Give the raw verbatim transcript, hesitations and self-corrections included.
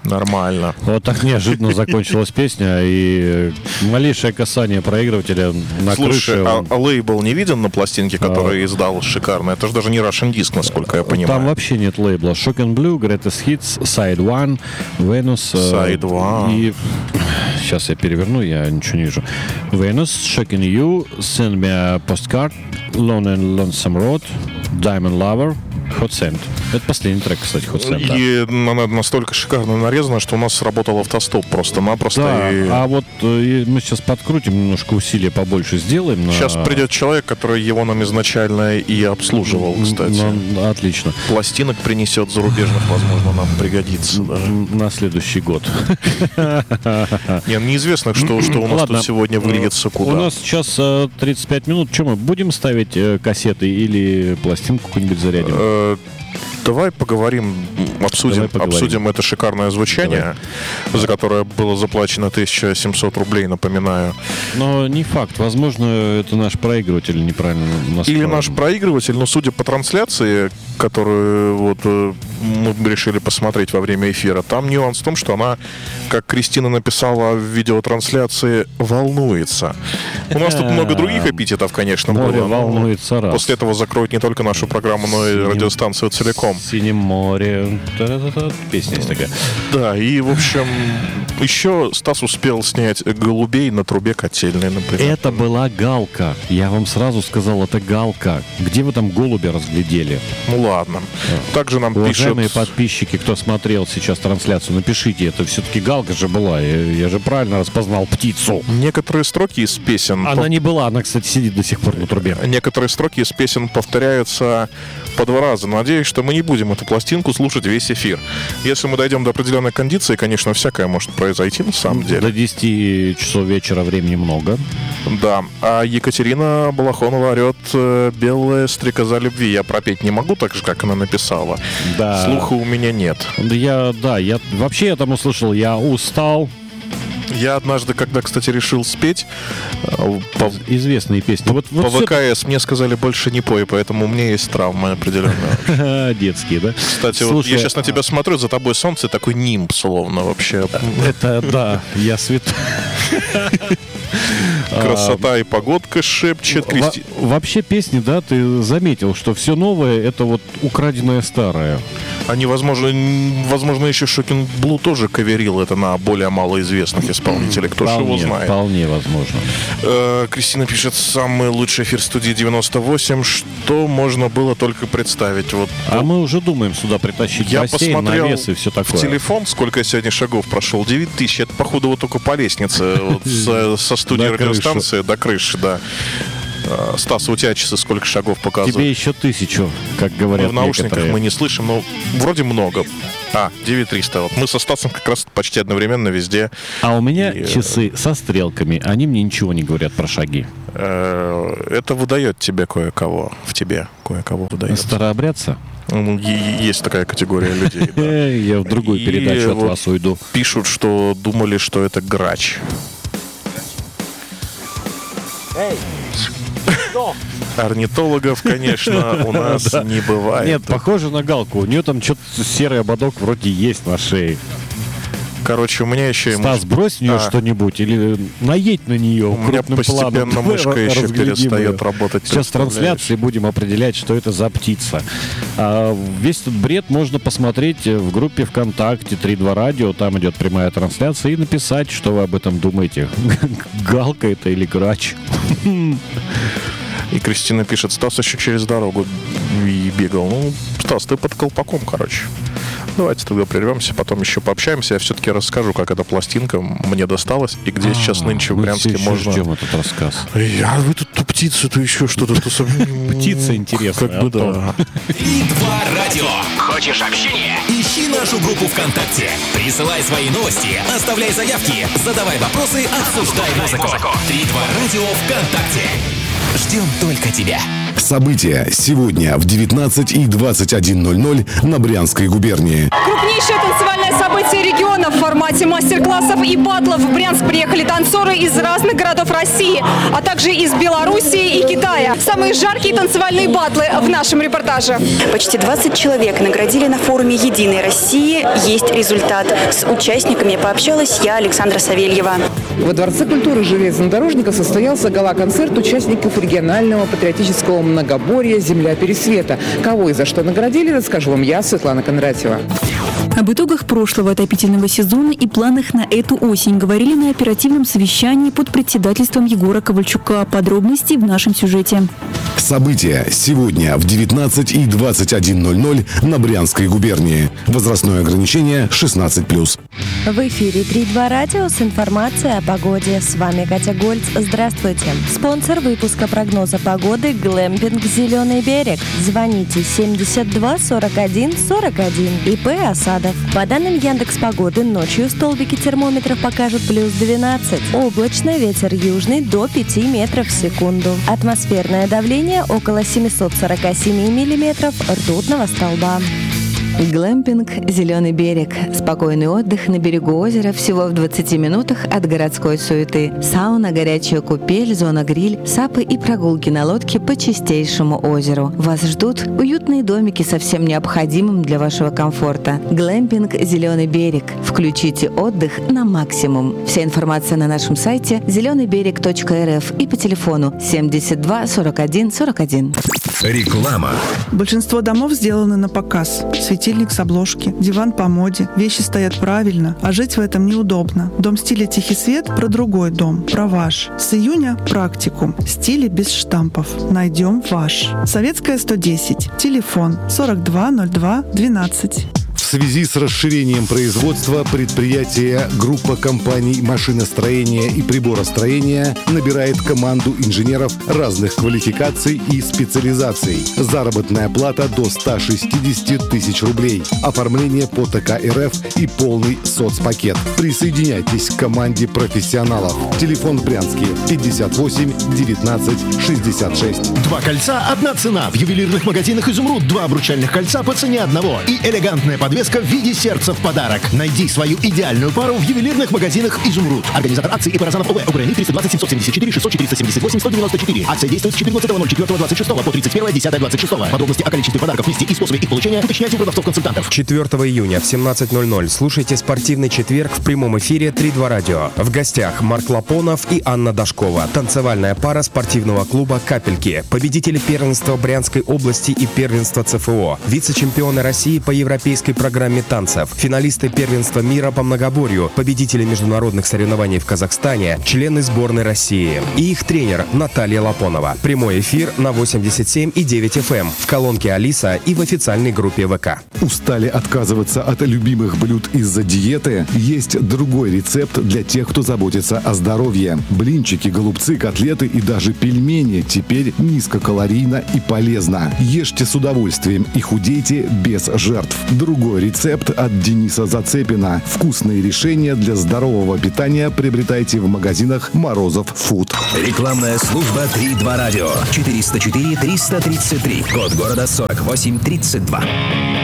Нормально. Вот так неожиданно закончилась песня, и малейшее касание проигрывателя на Слушай, крыше. а, а лейбл не виден на пластинке, который а... издал шикарно? Это же даже не Russian Disc, насколько я понимаю. Там вообще нет лейбла. Shock and Blue, Greatest Hits, Side One, Venus. Side One. И... Сейчас я переверну, я ничего не вижу. Venus, Shocking You, Send Me a Postcard, Lone and Lonesome Road, Diamond Lover, Hot Sand. Это последний трек, кстати, Hot Sand. И да. Она настолько шикарно нарезана, что у нас сработал автостоп просто-напросто. Да, и... а вот и мы сейчас подкрутим, немножко усилия побольше сделаем. Сейчас на... придет человек, который его нам изначально и обслуживал, кстати. На... Отлично. Пластинок принесет зарубежных, возможно, нам пригодится даже. На следующий год. Не, неизвестно, что, что у нас Ладно. Тут сегодня выльется куда. У нас сейчас тридцать пять минут. Что мы будем ставить кассеты или пластинку какую-нибудь зарядим? Давай поговорим, обсудим, Давай поговорим. обсудим это шикарное звучание, Давай. за которое было заплачено тысяча семьсот рублей, напоминаю. Но не факт. Возможно, это наш проигрыватель неправильно настроен. Или наш проигрыватель, но судя по трансляции, которую вот мы решили посмотреть во время эфира, там нюанс в том, что она, как Кристина написала в видеотрансляции, волнуется. У нас тут много других эпитетов, конечно, Море было. волнуется раз. После этого закроют не только нашу программу, но и радиостанцию целиком. В синем море. Та-та-та-та. Песня есть такая. Да, и, в общем, еще Стас успел снять «Голубей» на трубе котельной, например. Это была галка. Я вам сразу сказал, это галка. Где вы там голубя разглядели? Ну ладно. Да. Также нам Уважаемые пишут... подписчики, кто смотрел сейчас трансляцию, напишите, это все-таки галка же была. Я, я же правильно распознал птицу. Некоторые строки из песен... Она не была, она, кстати, сидит до сих пор на трубе. Некоторые строки из песен повторяются по два раза. Надеюсь, что мы не будем эту пластинку слушать весь эфир. Если мы дойдем до определенной кондиции, конечно, всякое может произойти на самом деле. До десяти часов вечера времени много. Да. А Екатерина Балахонова орет «Белая стрекоза любви». Я пропеть не могу так же, как она написала. Да. Слуха у меня нет. Я, да, я вообще я там услышал, я устал. Я однажды, когда, кстати, решил спеть по, известные песни. По, вот, вот по ВКС все... мне сказали больше не пой, поэтому у меня есть травмы определенные. Детские, да? Кстати, Слушай, вот я сейчас на тебя смотрю, за тобой солнце, такой нимб словно вообще. Это, да, я свят... Красота и погодка шепчет. Кристи... Во- вообще песни, да, ты заметил, что все новое — это вот украденное старое. Они, возможно, возможно, еще Shocking Blue тоже каверил это на более малоизвестных исполнителей. Кто же его знает? Вполне возможно. Э, Кристина пишет: самый лучший эфир студии девяносто восемь. Что можно было только представить? Вот, а вот. Мы уже думаем сюда притащить я бассейн, посмотрел навес и все такое. В телефон, сколько я сегодня шагов прошел. девять тысяч. Это, походу, вот только по лестнице со студии радиостанции до крыши, да. Стас, у тебя часы сколько шагов показывают? Тебе еще тысячу, как говорят. Мы в наушниках некоторые. Мы не слышим, но вроде много. А, девять тысяч триста. Вот мы со Стасом как раз почти одновременно везде. А у меня и... часы со стрелками. Они мне ничего не говорят про шаги. Это выдает тебе кое-кого. В тебе кое-кого выдает. Старообрядца? Есть такая категория людей. Да. Я в другую и передачу от вот вас уйду. Пишут, что думали, что это грач. Эй! Орнитологов, конечно, у нас не бывает. Нет, похоже на галку. У нее там что-то серый ободок вроде есть на шее. Короче, у меня еще... Стас, брось в нее а. что-нибудь или наедь на нее у меня постепенно планом. мышка еще перестает работать. Сейчас в трансляции будем определять, что это за птица. А весь этот бред можно посмотреть в группе ВКонтакте три два радио. Там идет прямая трансляция. И написать, что вы об этом думаете. Галка это или грач. И Кристина пишет: Стас еще через дорогу и бегал. Ну, Стас, ты под колпаком, короче. Давайте тогда прервемся, потом еще пообщаемся. Я все-таки расскажу, как эта пластинка мне досталась и где а, сейчас нынче в Брянске можно... Мы ждем этот рассказ. А вы тут ту птицу, то еще что-то. Птица интересная. Как бы да. три два радио. Хочешь общения? Ищи нашу группу ВКонтакте. Присылай свои новости, оставляй заявки, задавай вопросы, обсуждай музыку. три два радио ВКонтакте. Ждем только тебя. События сегодня в девятнадцать и двадцать один ноль ноль на Брянской губернии. Крупнейшее танцевальное событие региона в формате мастер-классов и батлов. В Брянск приехали танцоры из разных городов России, а также из Белоруссии и Китая. Самые жаркие танцевальные батлы в нашем репортаже. Почти двадцать человек наградили на форуме «Единой России». Есть результат. С участниками пообщалась я, Александра Савельева. Во Дворце культуры железнодорожников состоялся гала-концерт участников регионального патриотического многоборья «Земля Пересвета». Кого и за что наградили, расскажу вам я, Светлана Кондратьева. Об итогах прошлого отопительного сезона и планах на эту осень говорили на оперативном совещании под председательством Егора Ковальчука. Подробности в нашем сюжете. События сегодня в девятнадцать и двадцать один ноль ноль на Брянской губернии. Возрастное ограничение шестнадцать плюс. В эфире три два радио с информацией о погоде. С вами Катя Гольц. Здравствуйте. Спонсор выпуска прогноза погоды «Глэмпинг Зеленый берег». Звоните семьдесят два сорок один сорок один. ИП Осадов. По данным Яндекс.Погоды, ночью столбики термометров покажут плюс двенадцать. Облачно, ветер южный до пяти метров в секунду. Атмосферное давление около семьсот сорок семь миллиметров ртутного столба. Глэмпинг «Зеленый берег». Спокойный отдых на берегу озера всего в двадцати минутах от городской суеты. Сауна, горячая купель, зона гриль, сапы и прогулки на лодке по чистейшему озеру. Вас ждут уютные домики со всем необходимым для вашего комфорта. Глэмпинг «Зеленый берег». Включите отдых на максимум. Вся информация на нашем сайте зеленый берег точка эр эф и по телефону семьдесят два сорок один сорок один. Реклама. Большинство домов сделаны на показ. Светильник с обложки, диван по моде, вещи стоят правильно, а жить в этом неудобно. Дом стиля «Тихий свет» про другой дом, про ваш. С июня практикум. Стили без штампов. Найдем ваш. Советская сто десять. Телефон сорок два ноль два двенадцать. В связи с расширением производства предприятие группа компаний машиностроения и приборостроения набирает команду инженеров разных квалификаций и специализаций. Заработная плата до ста шестидесяти тысяч рублей. Оформление по тэ ка эр эф и полный соцпакет. Присоединяйтесь к команде профессионалов. Телефон Брянский пятьдесят восемь девятнадцать шестьдесят шесть. Два кольца, одна цена. В ювелирных магазинах «Изумруд» два обручальных кольца по цене одного. И элегантная подвеска в виде сердца в подарок. Найди свою идеальную пару в ювелирных магазинах «Изумруд». Организатор акции ИП Розанов ОВ. УГРНИ триста двадцать семьсот семьдесят четыре шестьсот четыреста семьдесят восемь сто девяносто четыре. Акция действует с четырнадцатого ноль четвёртого двадцать шестого по тридцать первое десятое двадцать шестого. Подробности о количестве подарков, листе и способе их получения уточняйте у продавцов-консультантов. четвёртого июня в семнадцать ноль ноль слушайте «Спортивный четверг» в прямом эфире три два радио. В гостях Марк Лапонов и Анна Дашкова. Танцевальная пара спортивного клуба «Капельки». Победители первенства Брянской области и первенства цэ эф о. Вице-чемпионы России по европейской программе танцев. Финалисты первенства мира по многоборью, победители международных соревнований в Казахстане, члены сборной России. И их тренер Наталья Лапонова. Прямой эфир на восемьдесят семь и девять эф эм, в колонке Алиса и в официальной группе вэ ка. Устали отказываться от любимых блюд из-за диеты? Есть другой рецепт для тех, кто заботится о здоровье. Блинчики, голубцы, котлеты и даже пельмени теперь низкокалорийно и полезно. Ешьте с удовольствием и худейте без жертв. Другой рецепт от Дениса Зацепина. Вкусные решения для здорового питания приобретайте в магазинах Морозов Фуд. Рекламная служба три два радио. четыреста четыре триста тридцать три. Код города сорок восемь тридцать два.